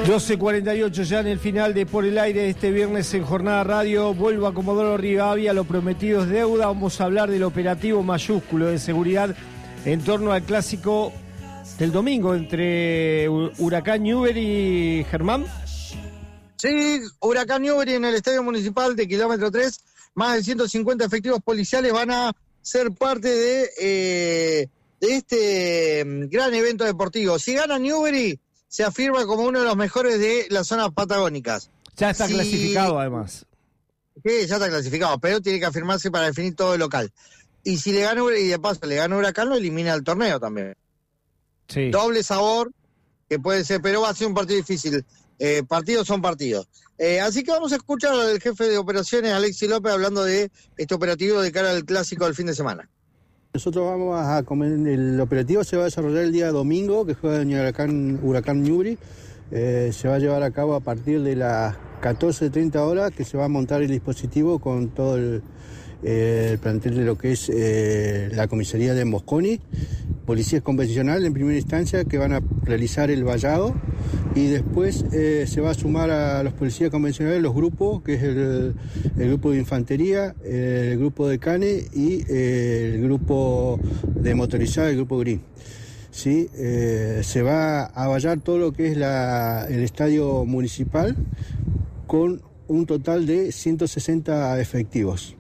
12:48 ya en el final de Por el Aire este viernes en Jornada Radio. Vuelvo a Comodoro Rivadavia, lo prometido es deuda. Vamos a hablar del operativo mayúsculo de seguridad en torno al clásico del domingo entre Huracán Newbery y Germán. Sí, Huracán Newbery en el Estadio Municipal de Kilómetro 3. Más de 150 efectivos policiales van a ser parte de este gran evento deportivo. Si gana Newbery, se afirma como uno de los mejores de las zonas patagónicas. Ya está clasificado, además. Sí, ya está clasificado, pero tiene que afirmarse para definir todo el local. Y si le gana, y de paso le gana Huracán, lo elimina del torneo también. Sí. Doble sabor, que puede ser, pero va a ser un partido difícil. Partidos son partidos. Así que vamos a escuchar al jefe de operaciones, Alexis López, hablando de este operativo de cara al clásico del fin de semana. Nosotros vamos a comer, el operativo se va a desarrollar el día domingo, que juega el Huracán Newbery. Se va a llevar a cabo a partir de las 14:30 horas, que se va a montar el dispositivo con todo el plantel de lo que es la comisaría de Mosconi, policías convencionales en primera instancia que van a realizar el vallado, y después se va a sumar a los policías convencionales los grupos, que es el grupo de infantería, el grupo de cane y el grupo de motorizada, el grupo Green. Sí, se va a vallar todo lo que es el estadio municipal con un total de 160 efectivos.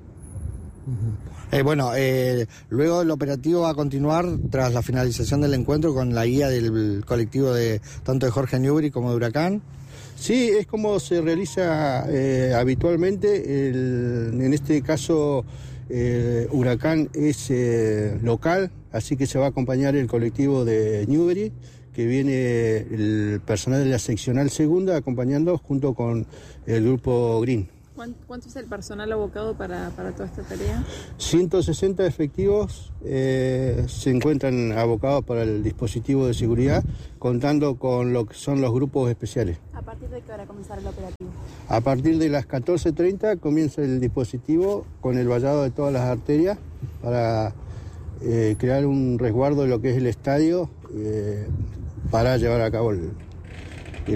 Luego el operativo va a continuar tras la finalización del encuentro con la guía del colectivo de tanto de Jorge Newbery como de Huracán. Sí, es como se realiza habitualmente. En este caso, Huracán es local, así que se va a acompañar el colectivo de Newbery, que viene el personal de la seccional segunda acompañando junto con el grupo Green. ¿Cuánto es el personal abocado para toda esta tarea? 160 efectivos se encuentran abocados para el dispositivo de seguridad, contando con lo que son los grupos especiales. ¿A partir de qué hora comenzará el operativo? A partir de las 14:30 comienza el dispositivo con el vallado de todas las arterias para crear un resguardo de lo que es el estadio para llevar a cabo el